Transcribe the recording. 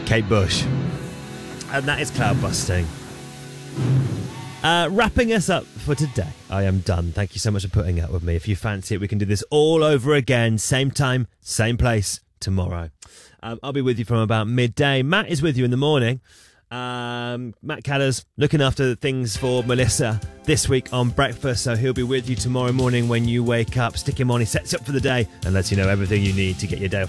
Kate Bush. And that is Cloud Busting. Wrapping us up for today. I am done. Thank you so much for putting up with me. If you fancy it, we can do this all over again. Same time, same place tomorrow. I'll be with you from about midday. Matt is with you in the morning. Matt Callers looking after things for Melissa this week on breakfast, so he'll be with you tomorrow morning when you wake up. Stick him on, he sets you up for the day and lets you know everything you need to get your day